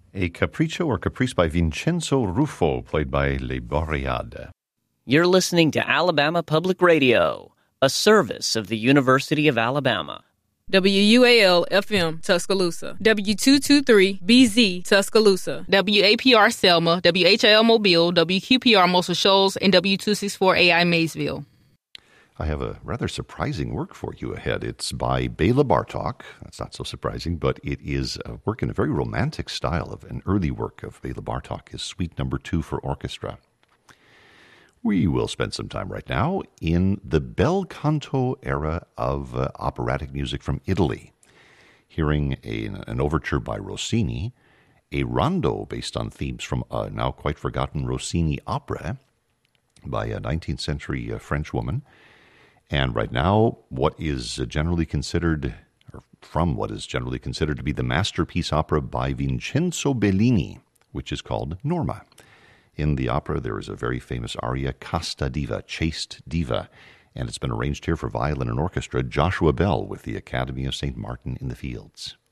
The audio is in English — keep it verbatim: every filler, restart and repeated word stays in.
A capriccio or caprice by Vincenzo Ruffo, played by Les Boreades. You're listening to Alabama Public Radio, a service of the University of Alabama. W U A L F M Tuscaloosa, W two twenty-three B Z Tuscaloosa, W A P R Selma, W H I L Mobile, W Q P R Muscle Shoals, and W two sixty-four A I Maysville. I have a rather surprising work for you ahead. It's by Bela Bartok. That's not so surprising, but it is a work in a very romantic style of an early work of Bela Bartok, his Suite Number Two for Orchestra. We will spend some time right now in the bel canto era of uh, operatic music from Italy, hearing a, an overture by Rossini, a rondo based on themes from a now quite forgotten Rossini opera by a nineteenth century uh, French woman, and right now, what is generally considered, or from what is generally considered to be the masterpiece opera by Vincenzo Bellini, which is called Norma. In the opera, there is a very famous aria, Casta Diva, Chaste Diva, and it's been arranged here for violin and orchestra, Joshua Bell with the Academy of Saint Martin in the Fields.